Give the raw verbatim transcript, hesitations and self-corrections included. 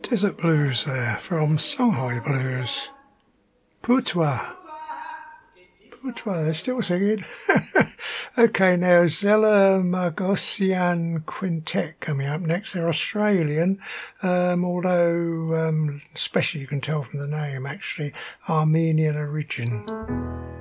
Desert Blues there from Songhai Blues. Pourtois. Pourtois, they're still singing. Okay, now Zella Margosian Quintet coming up next. They're Australian, um, although um, especially you can tell from the name actually, Armenian origin.